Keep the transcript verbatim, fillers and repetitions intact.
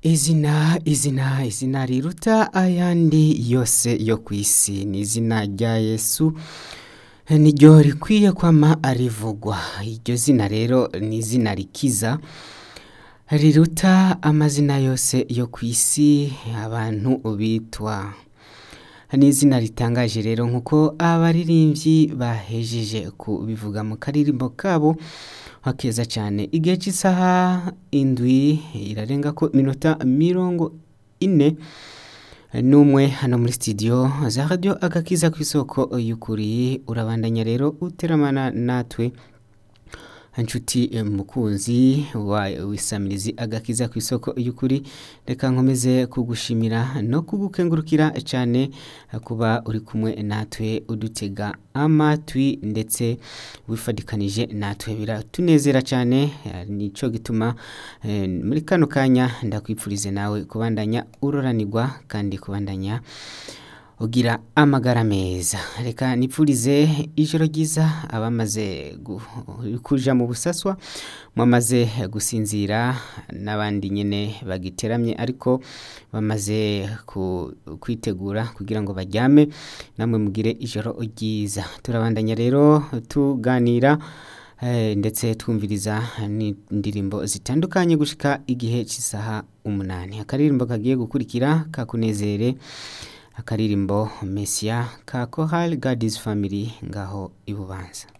Izina izina izina riruta ayandi yose yo kw'isi ni izina rya Yesu niryo rikwiye kwama arivugwa. Iryo zina rero ni izina rikiza riruta amazina yose yo kw'isi abantu bitwa. Ni izina ritangaje rero nkuko abaririmbyi bahejeje kubivuga mu karirimbo kabo hakeza cyane. Igihe cy'isaha indwi irarenga ko minota mirongo ine n'umwe hano muri studio za radio agakiza kw'isoko y'ukuri. Urabandanya rero uteramana natwe inshuti mukunzi wa wisamirizi agakiza kw'isoko y'ukuri. Reka nkomeze kugushimira no kugukengurukira cyane kuba uri kumwe natwe udutega amatwi ndetse wifadikanije natwe, biratunezera cyane. Nico gituma eh, muri kano kanya ndakwipfurize nawe kubandanya uroranirwa kandi kubandanya ugira amagara meza. Reka nipfurize ijoro ryiza abamaze kuja mu busaswa, mwamaze gusinzira n'abandi nyene bagiteramye ariko bamaze kwitegura kugira ngo baryame, namwe mugire ijoro ryiza. Turabandanya rero tuganira eh, ndetse twumviriza n'indirimbo zitandukanye gushika igihe cy'isaha umunani. Akaririmbo kagiye gukurikira kakunezere, akaririmbo Mesia ka Chorale God is Family ngaho ibubanza.